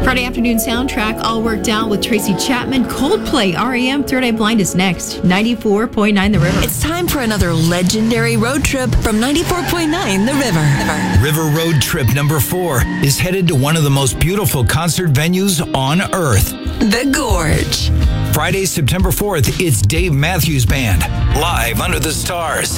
Friday afternoon soundtrack all worked out with Tracy Chapman, Coldplay, REM, Third Eye Blind is next. 94.9 The River. It's time for another legendary road trip from 94.9 The River. River Road Trip number 4 is headed to one of the most beautiful concert venues on Earth. The Gorge. Friday, September 4th, it's Dave Matthews Band, live under the stars.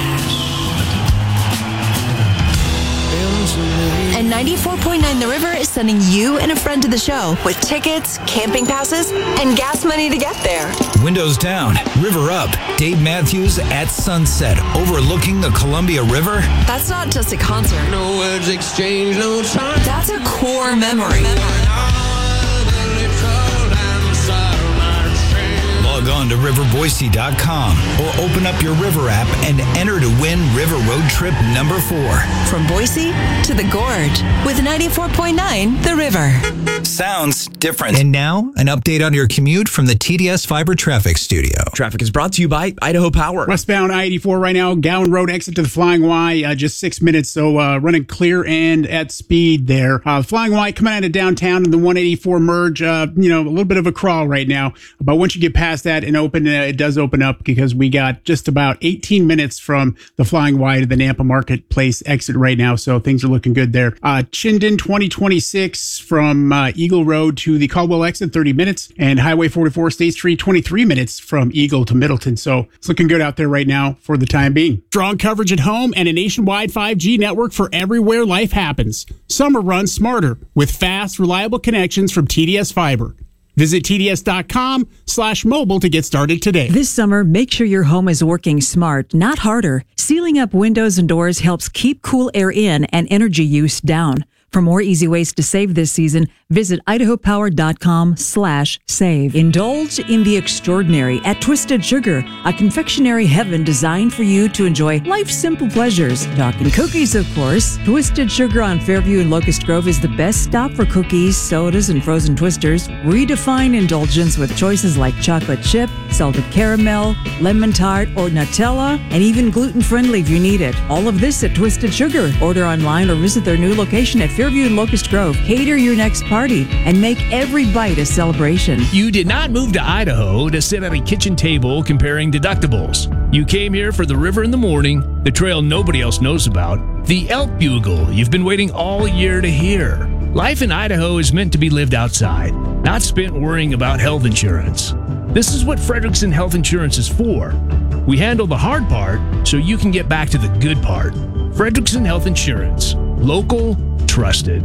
And 94.9 The River is sending you and a friend to the show with tickets, camping passes, and gas money to get there. Windows down, river up. Dave Matthews at sunset, overlooking the Columbia River. That's not just a concert. No words exchanged, no time. That's a core memory. Log on to riverboise.com or open up your River app and enter to win River Road Trip number 4. From Boise to the Gorge with 94.9 The River. Sounds different. And now, an update on your commute from the TDS Fiber Traffic Studio. Traffic is brought to you by Idaho Power. Westbound I-84 right now, Gowan Road exit to the Flying Y, just 6 minutes, so running clear and at speed there. Flying Y coming out of downtown and the 184 merge, a little bit of a crawl right now. But once you get past that and open, it does open up because we got just about 18 minutes from the Flying Y to the Nampa Marketplace exit right now, so things are looking good there. Chinden 2026 from Eagle Road to the Caldwell exit, 30 minutes, and Highway 44 State Street, 23 minutes from Eagle to Middleton. So it's looking good out there right now for the time being. Strong coverage at home and a nationwide 5G network for everywhere life happens. Summer runs smarter with fast, reliable connections from TDS Fiber. Visit TDS.com/mobile to get started today. This summer, make sure your home is working smart, not harder. Sealing up windows and doors helps keep cool air in and energy use down. For more easy ways to save this season, visit idahopower.com/save. Indulge in the extraordinary at Twisted Sugar, a confectionery heaven designed for you to enjoy life's simple pleasures. Talking cookies, of course. Twisted Sugar on Fairview and Locust Grove is the best stop for cookies, sodas, and frozen twisters. Redefine indulgence with choices like chocolate chip, salted caramel, lemon tart, or Nutella, and even gluten-friendly if you need it. All of this at Twisted Sugar. Order online or visit their new location at Fairview and Locust Grove. Cater your next party and make every bite a celebration. You did not move to Idaho to sit at a kitchen table comparing deductibles. You came here for the river in the morning, the trail nobody else knows about, the elk bugle you've been waiting all year to hear. Life in Idaho is meant to be lived outside, not spent worrying about health insurance. This is what Frederickson Health Insurance is for. We handle the hard part so you can get back to the good part. Frederickson Health Insurance. Local, trusted.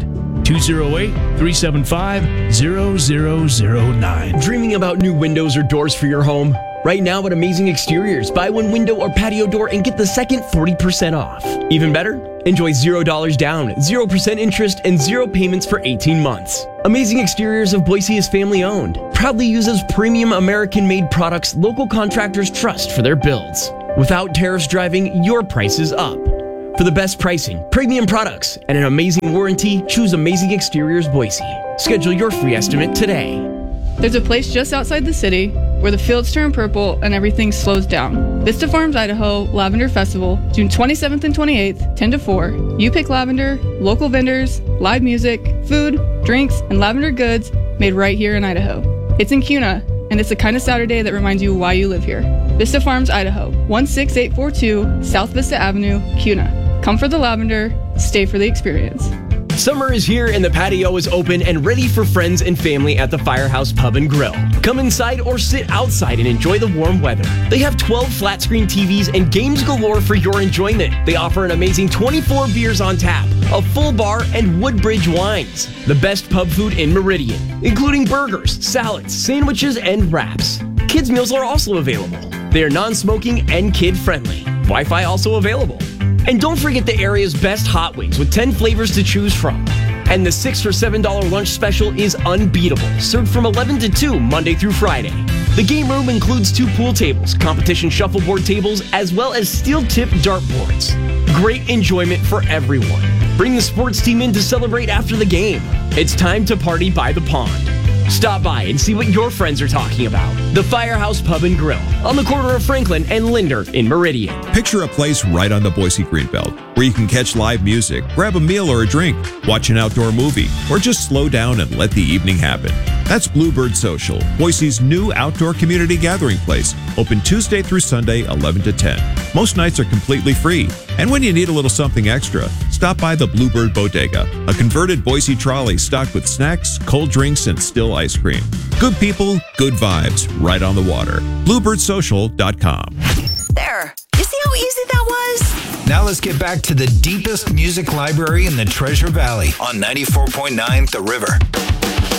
208-375-0009. Dreaming about new windows or doors for your home? Right now at Amazing Exteriors, buy one window or patio door and get the second 40% off. Even better? Enjoy $0 down, 0% interest, and 0 payments for 18 months. Amazing Exteriors of Boise is family owned. Proudly uses premium American-made products local contractors trust for their builds. Without tariffs driving your prices up. For the best pricing, premium products, and an amazing warranty, choose Amazing Exteriors Boise. Schedule your free estimate today. There's a place just outside the city where the fields turn purple and everything slows down. Vista Farms Idaho Lavender Festival, June 27th and 28th, 10 to 4. You pick lavender, local vendors, live music, food, drinks, and lavender goods made right here in Idaho. It's in Kuna, and it's the kind of Saturday that reminds you why you live here. Vista Farms Idaho, 16842 South Vista Avenue, Kuna. Come for the lavender, stay for the experience. Summer is here and the patio is open and ready for friends and family at the Firehouse Pub and Grill. Come inside or sit outside and enjoy the warm weather. They have 12 flat screen TVs and games galore for your enjoyment. They offer an amazing 24 beers on tap, a full bar, and Woodbridge wines. The best pub food in Meridian, including burgers, salads, sandwiches, and wraps. Kids meals are also available. They are non-smoking and kid-friendly. Wi-Fi also available. And don't forget the area's best hot wings with 10 flavors to choose from. And the 6 for $7 lunch special is unbeatable, served from 11 to 2 Monday through Friday. The game room includes 2 pool tables, competition shuffleboard tables, as well as steel-tip dartboards. Great enjoyment for everyone. Bring the sports team in to celebrate after the game. It's time to party by the pond. Stop by and see what your friends are talking about. The Firehouse Pub and Grill on the corner of Franklin and Linder in Meridian. Picture a place right on the Boise Greenbelt. where you can catch live music, grab a meal or a drink, watch an outdoor movie, or just slow down and let the evening happen. That's Bluebird Social, Boise's new outdoor community gathering place, open Tuesday through Sunday, 11 to 10. Most nights are completely free, and when you need a little something extra, stop by the Bluebird Bodega, a converted Boise trolley stocked with snacks, cold drinks, and still ice cream. Good people, good vibes, right on the water. BluebirdSocial.com. There. You see how easy that was? Now let's get back to the deepest music library in the Treasure Valley on 94.9 The River.